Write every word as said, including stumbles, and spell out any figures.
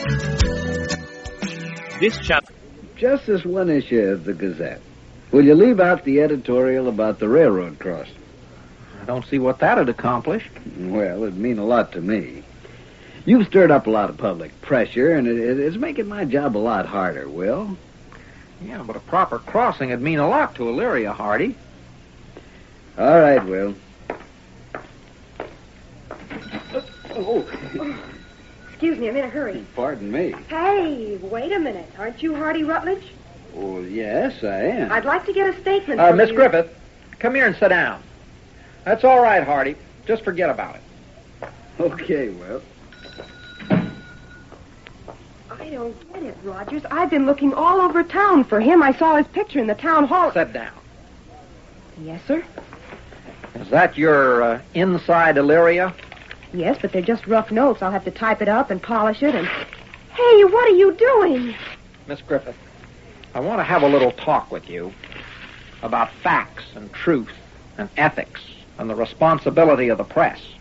This chapter... Just this one issue of the Gazette. Will you leave out the editorial about the railroad crossing? I don't see what that'd accomplish. Well, it'd mean a lot to me. You've stirred up a lot of public pressure, and it, it's making my job a lot harder, Will. Yeah, but a proper crossing would mean a lot to Elyria, Hardy. All right, Will. Oh. Excuse me, I'm in a hurry. Pardon me. Hey, wait a minute. Aren't you Hardy Rutledge? Oh, yes, I am. I'd like to get a statement Uh, from Miss you. Griffith, come here and sit down. That's all right, Hardy. Just forget about it. Okay, Will. I don't get it, Rogers. I've been looking all over town for him. I saw his picture in the town hall. Sit down. Yes, sir? Is that your uh, inside Elyria? Yes, but they're just rough notes. I'll have to type it up and polish it and... Hey, what are you doing? Miss Griffith, I want to have a little talk with you about facts and truth and ethics and the responsibility of the press.